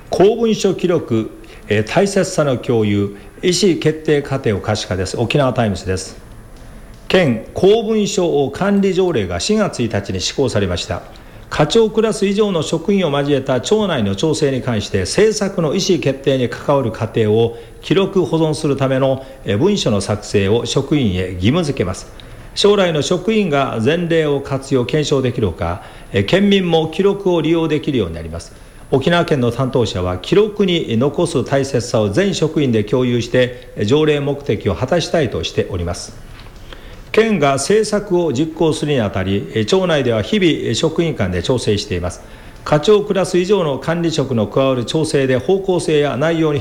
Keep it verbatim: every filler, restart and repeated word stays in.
公文書記録、えー、大切さの共有、意思決定過程を可視化です。沖縄タイムズです。県公文書管理条例がしがつついたちに施行されました。課長クラス以上の職員を交えた庁内の調整に関して政策の意思決定に関わる過程を記録保存するための文書の作成を職員へ義務付けます。将来の職員が前例を活用検証できるほか、県民も記録を利用できるようになります。沖縄県の担当者は記録に残す大切さを全職員で共有して条例目的を果たしたいとしております。県が政策を実行するにあたり、庁内では日々職員間で調整しています。課長クラス以上の管理職の加わる調整で方向性や内容に